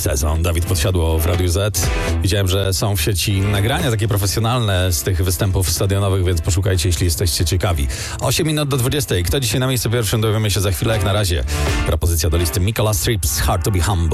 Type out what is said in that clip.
sezon. Dawid Podsiadło w Radiu Z. Widziałem, że są w sieci nagrania takie profesjonalne z tych występów stadionowych, więc poszukajcie, jeśli jesteście ciekawi. 8 minut do 20. Kto dzisiaj na miejscu pierwszym, dowiemy się za chwilę. Jak na razie propozycja do listy Mikola Strips, Hard to be Humble.